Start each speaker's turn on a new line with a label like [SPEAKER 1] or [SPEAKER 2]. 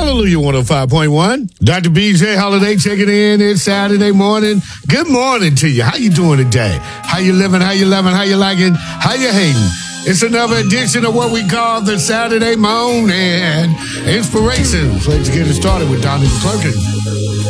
[SPEAKER 1] Hallelujah 105.1. Dr. BJ Holiday checking in. It's Saturday morning. Good morning to you. How you doing today? How you living? How you loving? How you liking? How you hating? It's another edition of what we call the Saturday Morning Inspirations. Let's get it started with Donnie McClurkin.